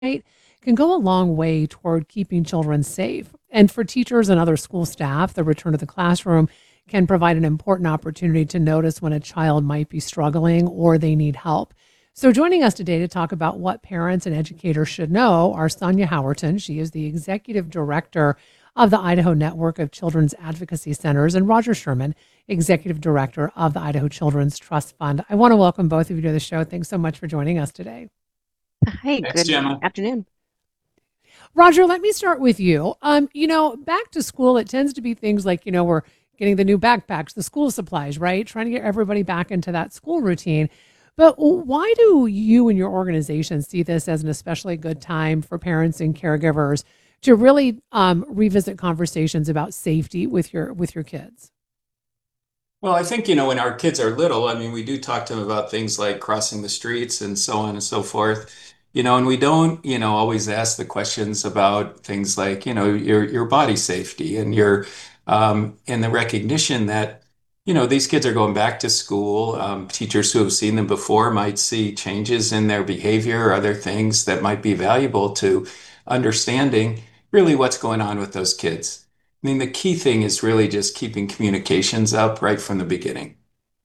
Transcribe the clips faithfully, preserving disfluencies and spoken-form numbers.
can go a long way toward keeping children safe. And for teachers and other school staff, the return to the classroom can provide an important opportunity to notice when a child might be struggling or they need help. So, joining us today to talk about what parents and educators should know are Sonia Howerton. She is the executive director of the Idaho Network of Children's Advocacy Centers, and Roger Sherman, executive director of the Idaho Children's Trust Fund. I want to welcome both of you to the show. Thanks so much for joining us today. Hi, Thanks, good Gemma. afternoon. Roger, let me start with you. Um, you know, back to school, it tends to be things like, you know, we're getting the new backpacks, the school supplies, right? Trying to get everybody back into that school routine. But why do you and your organization see this as an especially good time for parents and caregivers to really um, revisit conversations about safety with your with your kids? Well, I think, you know, when our kids are little, I mean, we do talk to them about things like crossing the streets and so on and so forth. You know, and we don't, you know, always ask the questions about things like, you know, your your body safety and your um, and the recognition that, you know, these kids are going back to school. Um, teachers who have seen them before might see changes in their behavior or other things that might be valuable to understanding really what's going on with those kids. I mean, the key thing is really just keeping communications up right from the beginning.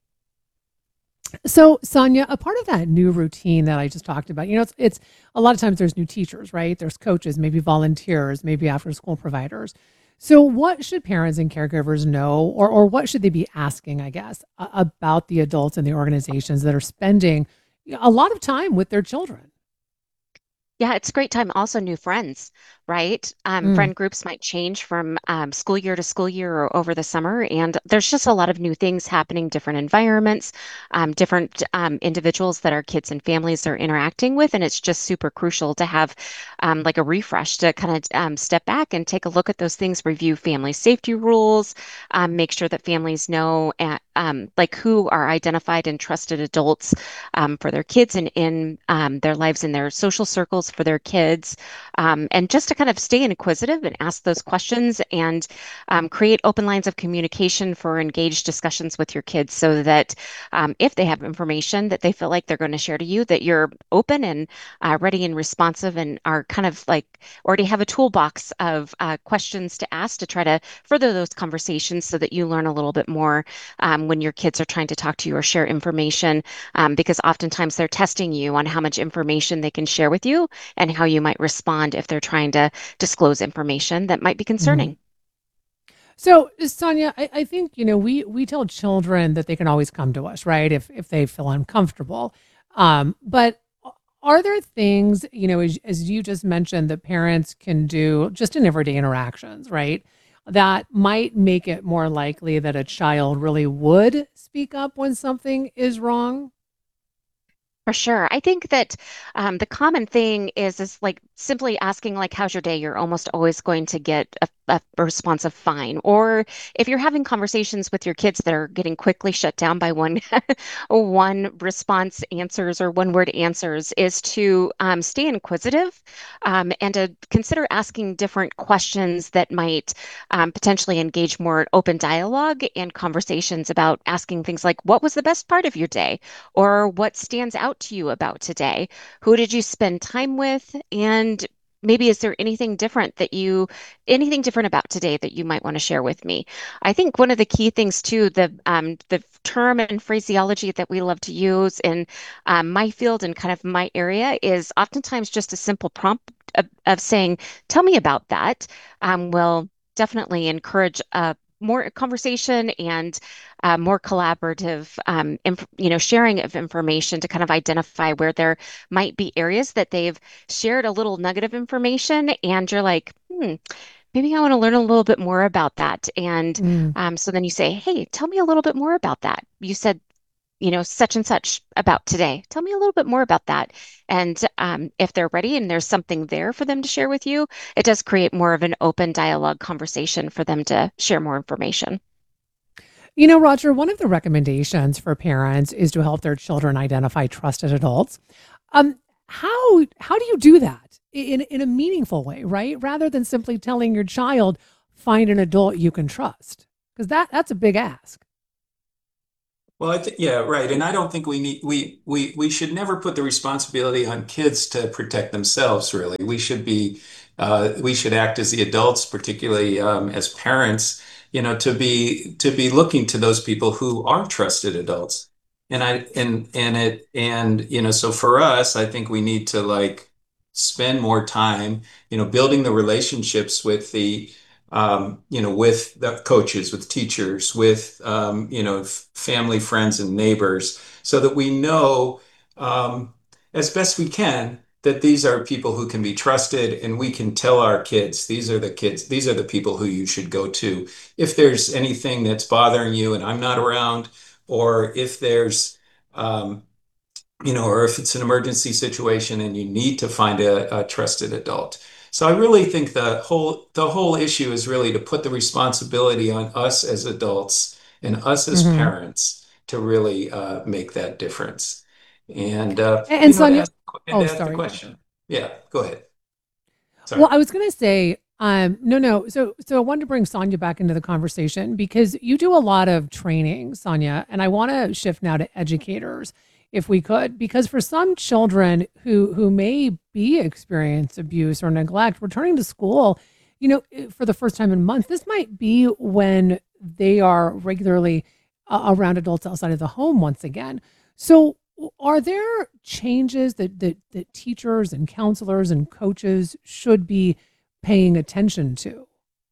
So, Sonia, a part of that new routine that I just talked about, you know, it's, it's a lot of times there's new teachers, right? There's coaches, maybe volunteers, maybe after school providers. So, what should parents and caregivers know, or, or what should they be asking, I guess, a- about the adults and the organizations that are spending a lot of time with their children? Yeah, it's a great time. Also, new friends, right? Um, Mm, friend groups might change from um, school year to school year or over the summer, and there's just a lot of new things happening, different environments, um, different um, individuals that our kids and families are interacting with, and it's just super crucial to have um, like a refresh to kind of um, step back and take a look at those things, review family safety rules, um, make sure that families know at, um, like who are identified and trusted adults um, for their kids and in um, their lives in their social circles for their kids, um, and just to kind of stay inquisitive and ask those questions and um, create open lines of communication for engaged discussions with your kids so that um, if they have information that they feel like they're going to share to you, that you're open and uh, ready and responsive and are kind of like already have a toolbox of uh, questions to ask to try to further those conversations so that you learn a little bit more um, when your kids are trying to talk to you or share information um, because oftentimes they're testing you on how much information they can share with you and how you might respond if they're trying to disclose information that might be mhm. concerning. So, Sonia, I, I think you know we we tell children that they can always come to us, right? If if they feel uncomfortable. Um, but are there things you know, as, as you just mentioned, that parents can do just in everyday interactions, right? That might make it more likely that a child really would speak up when something is wrong. For sure. I think that um, the common thing is is like simply asking like how's your day? You're almost always going to get a, a response of fine. Or if you're having conversations with your kids that are getting quickly shut down by one one response answers or one word answers, is to um, stay inquisitive um, and to consider asking different questions that might um, potentially engage more open dialogue and conversations about asking things like what was the best part of your day? Or what stands out to you about today? Who did you spend time with? And maybe is there anything different that you, anything different about today that you might want to share with me? I think one of the key things too, the um, the term and phraseology that we love to use in um, my field and kind of my area is oftentimes just a simple prompt of, of saying, "Tell me about that." Um, will definitely encourage uh, more conversation and uh, more collaborative, um, inf you know, sharing of information to kind of identify where there might be areas that they've shared a little nugget of information, and you're like, hmm, maybe I want to learn a little bit more about that. And Mm. um, so then you say, hey, tell me a little bit more about that. You said, you know, such and such about today. Tell me a little bit more about that. And um, if they're ready and there's something there for them to share with you, it does create more of an open dialogue conversation for them to share more information. You know, Roger, one of the recommendations for parents is to help their children identify trusted adults. Um, how how do you do that in in a meaningful way, right? Rather than simply telling your child, find an adult you can trust, because that that's a big ask. Well, I think yeah, right. And I don't think we need we we we should never put the responsibility on kids to protect themselves, really. We should be uh, we should act as the adults, particularly um, as parents, you know, to be to be looking to those people who are trusted adults. And I and and it and you know, so for us, I think we need to like spend more time, you know, building the relationships with the um, you know, with the coaches, with teachers, with, um, you know, f- family, friends, and neighbors, so that we know um, as best we can that these are people who can be trusted, and we can tell our kids, these are the kids, these are the people who you should go to. If there's anything that's bothering you and I'm not around, or if there's, um, you know, or if it's an emergency situation and you need to find a, a trusted adult. So I really think the whole the whole issue is really to put the responsibility on us as adults and us as Hmm. parents to really uh, make that difference. And uh, And, you and know, to Sonia, ask and oh, to ask the sorry. question. Yeah, go ahead. Well, Sorry. I was going to say, um, no, no. So, so I wanted to bring Sonia back into the conversation because you do a lot of training, Sonia, and I want to shift now to educators, if we could, because for some children who who may be experience abuse or neglect, returning to school, you know, eh, for the first time in months, this might be when they are regularly uh, around adults outside of the home once again. So, are there changes that, that that teachers and counselors and coaches should be paying attention to?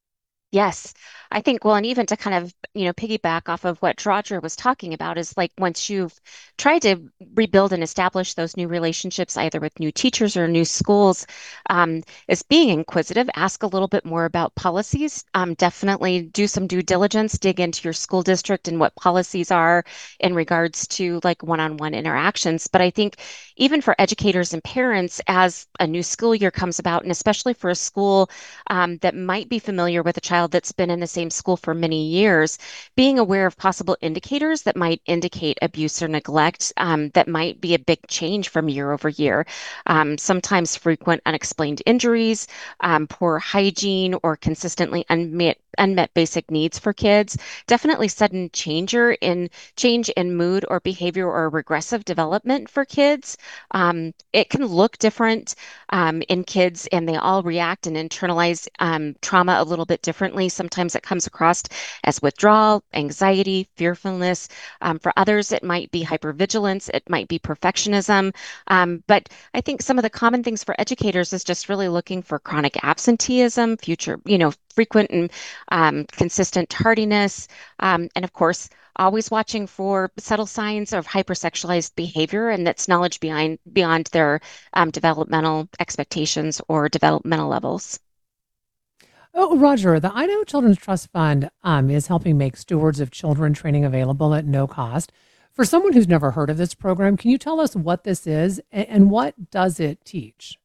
Yes, I think, well, and even to kind of, you know, piggyback off of what Roger was talking about is like once you've tried to rebuild and establish those new relationships, either with new teachers or new schools, um, is being inquisitive, ask a little bit more about policies. Um, definitely do some due diligence, dig into your school district and what policies are in regards to like one-on-one interactions. But I think even for educators and parents, as a new school year comes about, and especially for a school um, that might be familiar with a child that's been in the same school for many years, being aware of possible indicators that might indicate abuse or neglect um, that might be a big change from year over year. Um, sometimes frequent unexplained injuries, um, poor hygiene, or consistently unmet unmet basic needs for kids. Definitely sudden changer in change in mood or behavior or regressive development for kids. Um, it can look different um, in kids, and they all react and internalize um, trauma a little bit differently. Sometimes it comes across as withdrawal, anxiety, fearfulness. Um, for others, it might be hypervigilance, it might be perfectionism. Um, but I think some of the common things for educators is just really looking for chronic absenteeism, future, you know, frequent and um, consistent tardiness, um, and of course, always watching for subtle signs of hypersexualized behavior, and that's knowledge behind beyond their um, developmental expectations or developmental levels. Oh, Roger, the I Know Children's Trust Fund um, is helping make stewards of children training available at no cost. For someone who's never heard of this program, can you tell us what this is and, and what does it teach?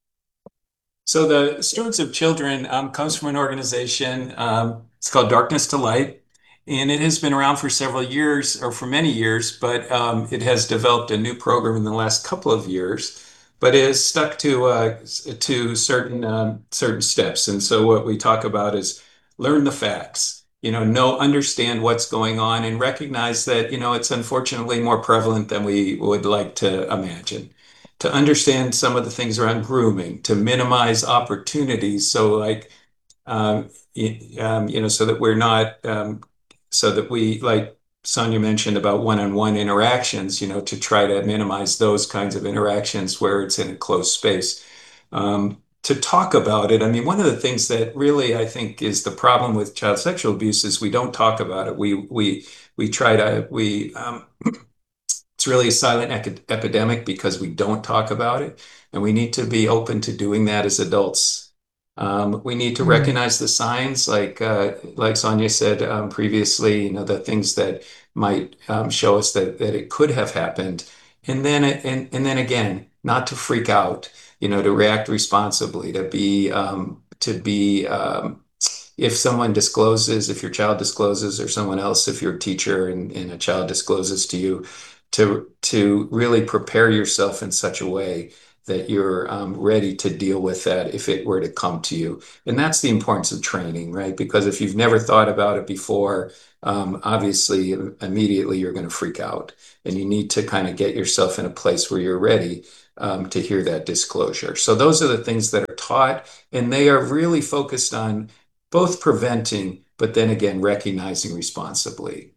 So the Stewards of Children um, comes from an organization. Um, it's called Darkness to Light, and it has been around for several years, or for many years. But um, it has developed a new program in the last couple of years. But it has stuck to uh, to certain um, certain steps. And so what we talk about is learn the facts. You know, know, understand what's going on, and recognize that you know it's unfortunately more prevalent than we would like to imagine, to understand some of the things around grooming, to minimize opportunities. So like, um, um, you know, so that we're not, um, so that we, like Sonia mentioned about one-on-one interactions, you know, to try to minimize those kinds of interactions where it's in a closed space. Um, to talk about it. I mean, one of the things that really I think is the problem with child sexual abuse is we don't talk about it. We we we try to we um, it's really a silent epidemic because we don't talk about it, and we need to be open to doing that as adults. Um, we need to Mm, recognize the signs, like uh, like Sonia said um, previously, you know, the things that might um, show us that that it could have happened, and then and and then again, not to freak out, you know, to react responsibly, to be um, to be um, if someone discloses, if your child discloses, or someone else, if you're a teacher and, and a child discloses to you, to to really prepare yourself in such a way that you're um, ready to deal with that if it were to come to you. And that's the importance of training, right? Because if you've never thought about it before, um, obviously immediately you're going to freak out, and you need to kind of get yourself in a place where you're ready um, to hear that disclosure. So those are the things that are taught, and they are really focused on both preventing, but then again, recognizing responsibly.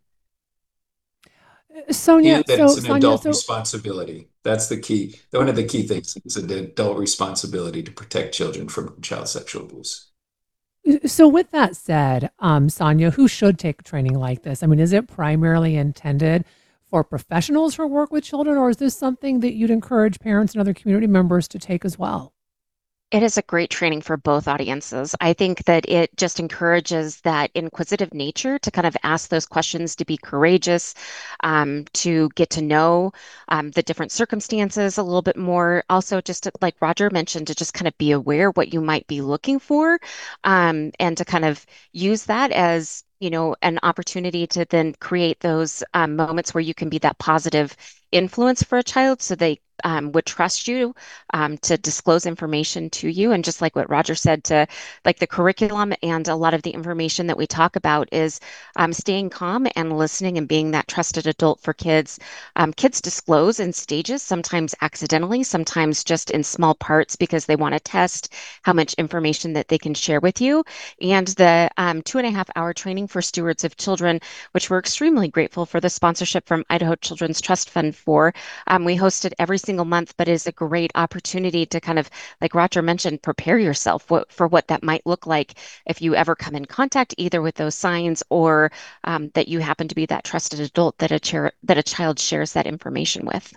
Sonia, And that it's so an Sonia, adult so responsibility. That's the key. One of the key things is an adult responsibility to protect children from child sexual abuse. so with that said, um, Sonia, who should take training like this? I mean, is it primarily intended for professionals who work with children, or is this something that you'd encourage parents and other community members to take as well? It is a great training for both audiences. I think that it just encourages that inquisitive nature to kind of ask those questions, to be courageous, um, to get to know um, the different circumstances a little bit more. Also, just to, like Roger mentioned, to just kind of be aware what you might be looking for, um, and to kind of use that as, you know, an opportunity to then create those um, moments where you can be that positive influence for a child so they um, would trust you um, to disclose information to you. And just like what Roger said, to like the curriculum and a lot of the information that we talk about is um, staying calm and listening and being that trusted adult for kids. Um, kids disclose in stages, sometimes accidentally, sometimes just in small parts because they want to test how much information that they can share with you. And the um, two and a half hour training for stewards of children, which we're extremely grateful for the sponsorship from Idaho Children's Trust Fund for. Um, we host it every single month, but is a great opportunity to kind of, like Roger mentioned, prepare yourself what, for what that might look like if you ever come in contact either with those signs or um, that you happen to be that trusted adult that a chair, that a child shares that information with.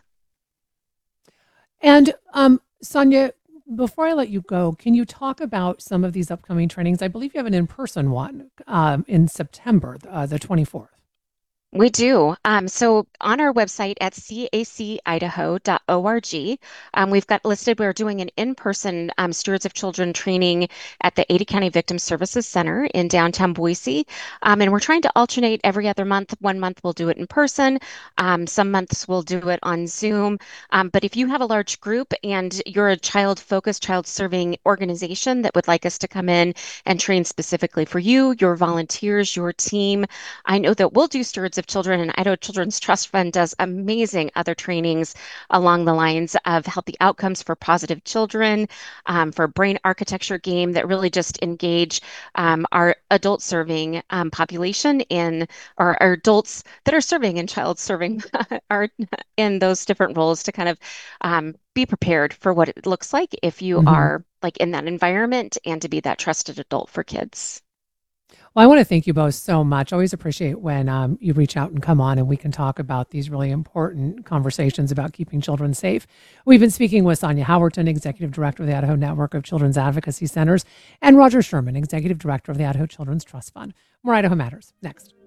And um, Sonia, before I let you go, can you talk about some of these upcoming trainings? I believe you have an in-person one um, in September, uh, the twenty-fourth. We do. Um, so on our website at cac idaho dot org, um, we've got listed, we're doing an in-person um, Stewards of Children training at the Ada County Victim Services Center in downtown Boise. Um, and we're trying to alternate every other month. One month we'll do it in person. Um, some months we'll do it on Zoom. Um, but if you have a large group and you're a child-focused, child-serving organization that would like us to come in and train specifically for you, your volunteers, your team, I know that we'll do Stewards of Children, and Idaho Children's Trust Fund does amazing other trainings along the lines of healthy outcomes for positive children, um, for brain architecture game that really just engage um, our adult serving um, population in, or our adults that are serving and child serving are in those different roles to kind of um, be prepared for what it looks like if you Mm-hmm. are like in that environment and to be that trusted adult for kids. Well, I want to thank you both so much. I always appreciate when um, you reach out and come on and we can talk about these really important conversations about keeping children safe. We've been speaking with Sonia Howerton, Executive Director of the Idaho Network of Children's Advocacy Centers, and Roger Sherman, Executive Director of the Idaho Children's Trust Fund. More Idaho Matters next.